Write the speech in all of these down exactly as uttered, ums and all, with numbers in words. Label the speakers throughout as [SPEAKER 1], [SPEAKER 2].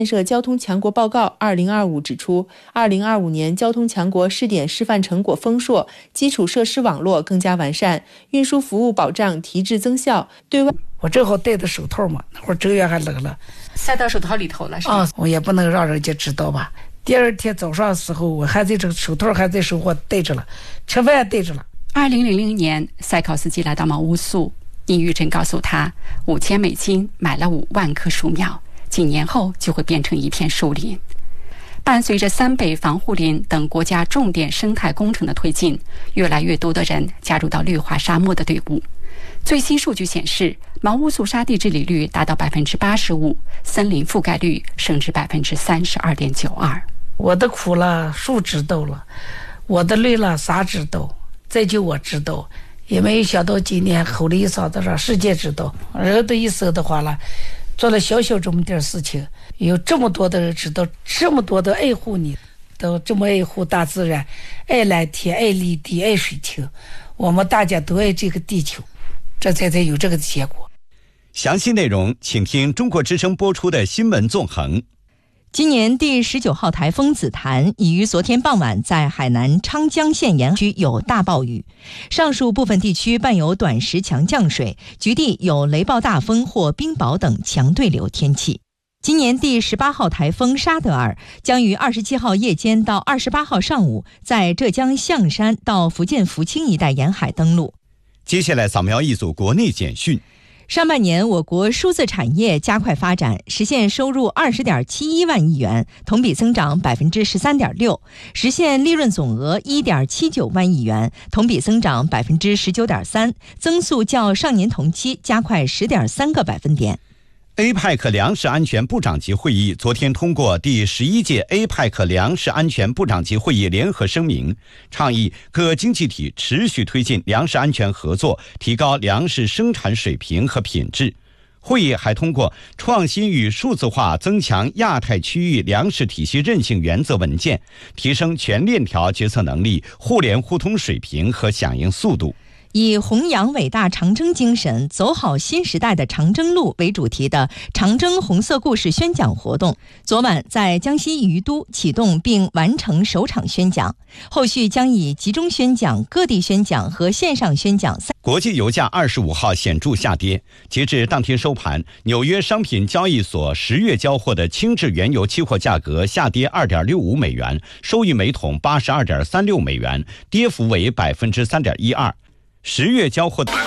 [SPEAKER 1] 建设交通强国报告二零二五指出，二零二五年交通强国试点示范成果丰硕，基础设施网络更加完善，运输服务保障提质增效。对外，
[SPEAKER 2] 我正好戴的手套嘛，那会儿正月还冷了，
[SPEAKER 3] 塞到手套里头了是吧？
[SPEAKER 2] 啊，我也不能让人家知道吧。第二天早上的时候，我还在这个手套还在手上戴着了，吃饭戴着了。
[SPEAKER 3] 二零零零年，塞考斯基来到毛乌素，抑郁症告诉他，五千美金买了五万棵树苗。几年后就会变成一片树林。伴随着三北防护林等国家重点生态工程的推进，越来越多的人加入到绿化沙漠的队伍。最新数据显示，毛乌素沙地治理率达到百分之八十五，森林覆盖率升至百分之三十二点九二。
[SPEAKER 2] 我的苦了，树知道了；我的累了，啥知道？再就我知道，也没有想到今年吼了一嗓子，让世界知道。人的一生的话了。做了小小这么点事情，有这么多的人知道，这么多的爱护你，都这么爱护大自然，爱蓝天，爱绿地，爱水清，我们大家都爱这个地球，这才才有这个结果。
[SPEAKER 4] 详细内容请听中国之声播出的新闻纵横。
[SPEAKER 5] 今年第十九号台风紫檀已于昨天傍晚在海南昌江县沿区有大暴雨，上述部分地区伴有短时强降水，局地有雷暴大风或冰雹等强对流天气。今年第十八号台风沙德尔将于二十七号夜间到二十八号上午在浙江象山到福建福清一带沿海登陆。
[SPEAKER 4] 接下来扫描一组国内简讯。
[SPEAKER 5] 上半年，我国数字产业加快发展，实现收入二十点七一万亿元，同比增长百分之十三点六，实现利润总额一点七九万亿元，同比增长百分之十九点三，增速较上年同期加快十点三个百分点。
[SPEAKER 4] A P E C 粮食安全部长级会议昨天通过第十一届 A P E C 粮食安全部长级会议联合声明，倡议各经济体持续推进粮食安全合作，提高粮食生产水平和品质。会议还通过创新与数字化增强亚太区域粮食体系韧性原则文件，提升全链条决策能力、互联互通水平和响应速度。
[SPEAKER 5] 以弘扬伟大长征精神，走好新时代的长征路为主题的长征红色故事宣讲活动，昨晚在江西于都启动并完成首场宣讲，后续将以集中宣讲、各地宣讲和线上宣讲。
[SPEAKER 4] 国际油价二十五号显著下跌，截至当天收盘，纽约商品交易所十月交货的轻质原油期货价格下跌二点六五美元，收于每桶八十二点三六美元，跌幅为百分之三点一二。十月交货的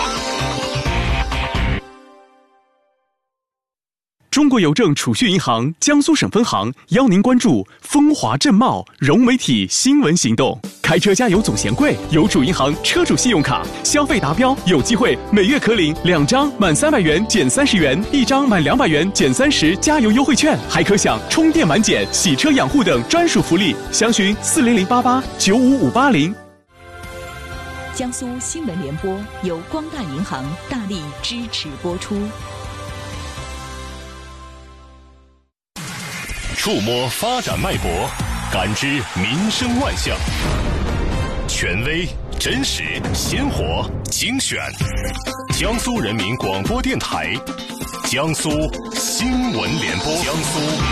[SPEAKER 6] 中国邮政储蓄银行江苏省分行邀您关注风华正茂融媒体新闻行动。开车加油总嫌贵，邮储银行车主信用卡消费达标有机会每月可领两张满三百元减三十元，一张满两百元减三十加油优惠券，还可享充电满减、洗车养护等专属福利。详询四零零八八九五五八零。
[SPEAKER 7] 江苏新闻联播由光大银行大力支持播出。
[SPEAKER 8] 触摸发展脉搏，感知民生万象，权威、真实、鲜活、精选。江苏人民广播电台，江苏新闻联播，江苏